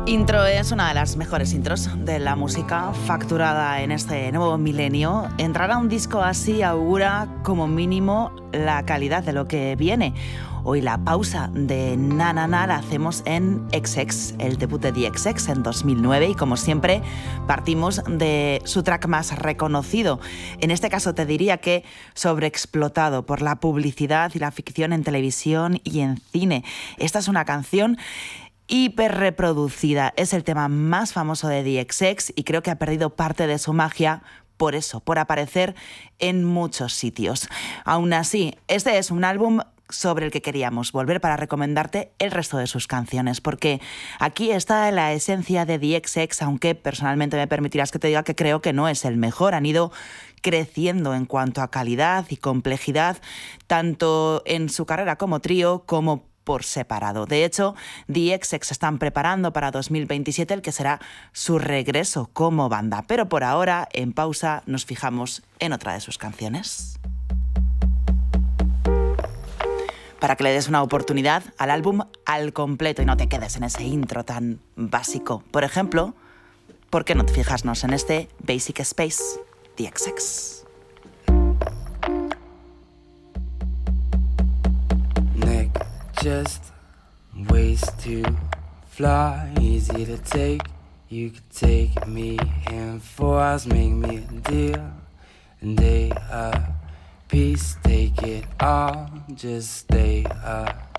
Intro es una de las mejores intros de la música facturada en este nuevo milenio. Entrar a un disco así augura como mínimo la calidad de lo que viene. Hoy la pausa de Na Na Na la hacemos en XX, el debut de The XX en 2009, y como siempre partimos de su track más reconocido. En este caso te diría que sobreexplotado por la publicidad y la ficción en televisión y en cine. Esta es una canción hiperreproducida, es el tema más famoso de The XX y creo que ha perdido parte de su magia por eso, por aparecer en muchos sitios. Aún así, este es un álbum sobre el que queríamos volver para recomendarte el resto de sus canciones, porque aquí está la esencia de The XX, aunque personalmente me permitirás que te diga que creo que no es el mejor. Han ido creciendo en cuanto a calidad y complejidad, tanto en su carrera como trío, como por separado. De hecho, The XX están preparando para 2027 el que será su regreso como banda. Pero por ahora, en pausa, nos fijamos en otra de sus canciones, para que le des una oportunidad al álbum al completo y no te quedes en ese intro tan básico. Por ejemplo, ¿por qué no te fijasnos en este Basic Space, The XX? Just ways to fly, easy to take. You could take me in 4 hours, make me a deal, and day a piece, take it all, just stay up.